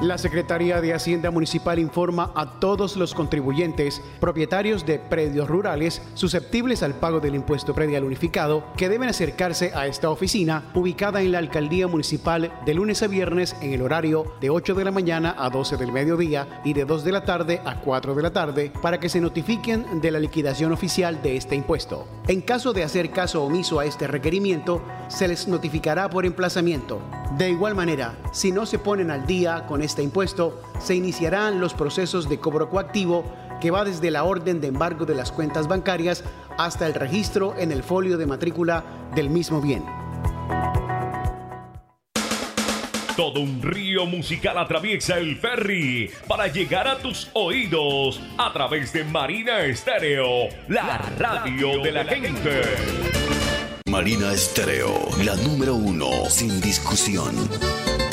La Secretaría de Hacienda Municipal informa a todos los contribuyentes, propietarios de predios rurales susceptibles al pago del impuesto predial unificado, que deben acercarse a esta oficina ubicada en la Alcaldía Municipal de lunes a viernes en el horario de 8 de la mañana a 12 del mediodía y de 2 de la tarde a 4 de la tarde para que se notifiquen de la liquidación oficial de este impuesto. En caso de hacer caso omiso a este requerimiento, se les notificará por emplazamiento. De igual manera, si no se ponen al día con este impuesto, se iniciarán los procesos de cobro coactivo que va desde la orden de embargo de las cuentas bancarias hasta el registro en el folio de matrícula del mismo bien. Todo un río musical atraviesa el ferry para llegar a tus oídos a través de Marina Estéreo, la radio de la gente. Marina Estéreo, la número 1, sin discusión.